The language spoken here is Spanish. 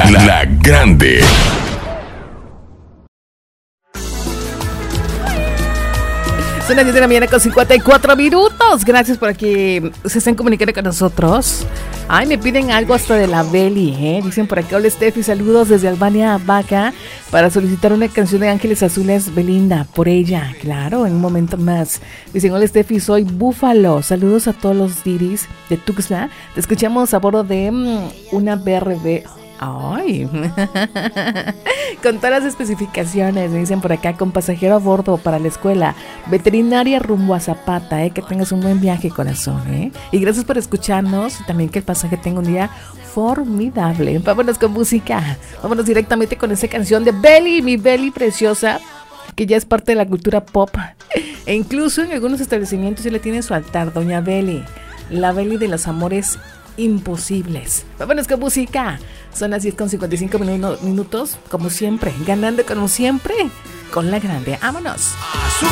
La Grande. Son las 10 de la mañana con 54 minutos. Gracias por que se estén comunicando con nosotros. Ay, me piden algo hasta de la Beli, ¿eh? Dicen por acá, hola Steffi, saludos desde Albania, Vaca, para solicitar una canción de Ángeles Azules, Belinda, por ella. Claro, en un momento más. Dicen, hola Steffi, soy Búfalo. Saludos a todos los diris de Tuxtla. Te escuchamos a bordo de una BRB. Ay, con todas las especificaciones, me dicen por acá, con pasajero a bordo para la escuela, veterinaria rumbo a Zapata, que tengas un buen viaje, corazón, y gracias por escucharnos, y también que el pasaje tenga un día formidable. Vámonos con música, vámonos directamente con esa canción de Beli, mi Beli preciosa, que ya es parte de la cultura pop, e incluso en algunos establecimientos ya le tienen su altar, Doña Beli, la Beli de los amores imposibles. Vámonos con música. Son las 10 con 55 minutos, como siempre, ganando como siempre con La Grande. ¡Vámonos! Azul.